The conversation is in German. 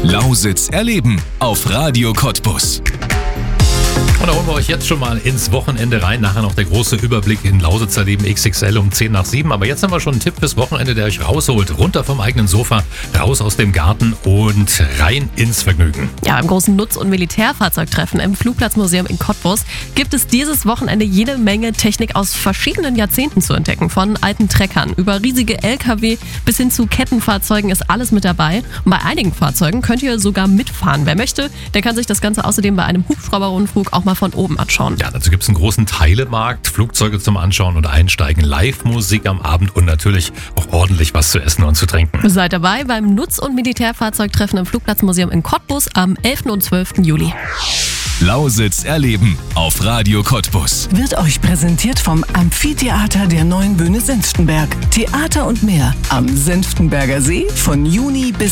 Lausitz erleben auf Radio Cottbus. Und da holen wir euch jetzt schon mal ins Wochenende rein. Nachher noch der große Überblick in Lausitz erleben XXL um 10 nach 7. Aber jetzt haben wir schon einen Tipp fürs Wochenende, der euch rausholt. Runter vom eigenen Sofa, raus aus dem Garten und rein ins Vergnügen. Ja, im großen Nutz- und Militärfahrzeugtreffen im Flugplatzmuseum in Cottbus gibt es dieses Wochenende jede Menge Technik aus verschiedenen Jahrzehnten zu entdecken. Von alten Treckern über riesige LKW bis hin zu Kettenfahrzeugen ist alles mit dabei. Und bei einigen Fahrzeugen könnt ihr sogar mitfahren. Wer möchte, der kann sich das Ganze außerdem bei einem Hubschrauberrundflug auch mal von oben anschauen. Ja, dazu gibt es einen großen Teilemarkt, Flugzeuge zum Anschauen und Einsteigen, Live-Musik am Abend und natürlich auch ordentlich was zu essen und zu trinken. Seid dabei beim Nutz- und Militärfahrzeugtreffen im Flugplatzmuseum in Cottbus am 11. und 12. Juli. Lausitz erleben auf Radio Cottbus. Wird euch präsentiert vom Amphitheater der Neuen Bühne Senftenberg. Theater und mehr am Senftenberger See von Juni bis